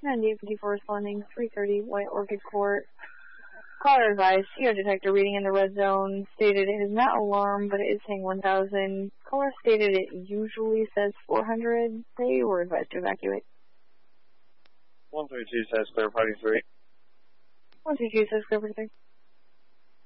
9854 responding, 330 White Orchid Court. Caller advised, CO detector reading in the red zone stated it is not alarmed, but it is saying 1,000. Caller stated it usually says 400. They were advised to evacuate. 132 says clear party 3. 132 says clear party 3.